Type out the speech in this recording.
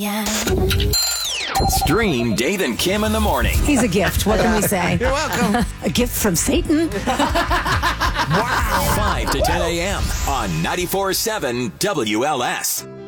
Yeah. Stream Dave and Kim in the morning. He's a gift. What can we say? You're welcome. A gift from Satan? Wow. 5 to 10 a.m. on 94.7 WLS.